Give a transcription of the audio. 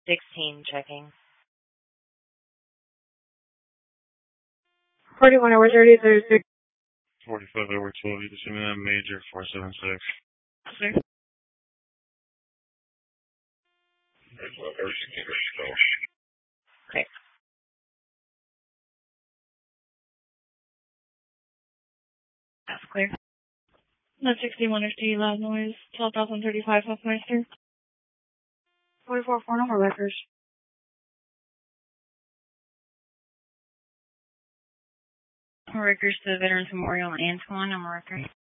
16 checking. 41 over 30, 45 over 12, you can see me that major 476. Sir? Okay. That's clear. Not 61 HD, loud noise, 12,035 Huffmeister. 44 4 number records. Rikers to Veterans Memorial and Antoine. I'm a record.